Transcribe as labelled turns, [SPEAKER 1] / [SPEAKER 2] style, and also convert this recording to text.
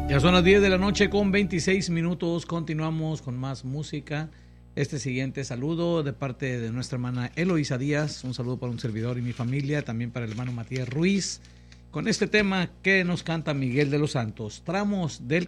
[SPEAKER 1] Ya son las 10 de la noche con 26 minutos. Continuamos con más música. Este siguiente saludo de parte de nuestra hermana Eloísa Díaz. Un saludo para un servidor y mi familia. También para el hermano Matías Ruiz. Con este tema que nos canta Miguel de los Santos. Tramos del